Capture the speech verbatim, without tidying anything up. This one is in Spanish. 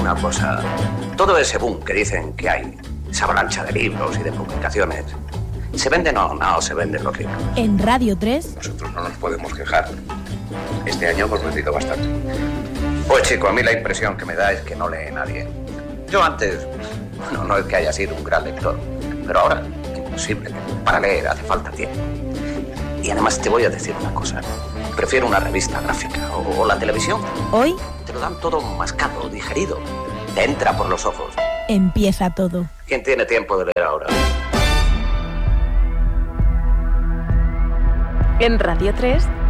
una cosa. Todo ese boom que dicen que hay, esa avalancha de libros y de publicaciones, ¿se venden o no se venden los libros? En Radio tres... Nosotros no nos podemos quejar. Este año hemos vendido bastante. Pues chico, a mí la impresión que me da es que no lee nadie. Yo antes, bueno, no es que haya sido un gran lector, pero ahora, imposible. Para leer hace falta tiempo. Y además te voy a decir una cosa. Prefiero una revista gráfica o, o la televisión. Hoy te lo dan todo mascado, digerido. Te entra por los ojos. Empieza todo. ¿Quién tiene tiempo de leer ahora? En Radio tres...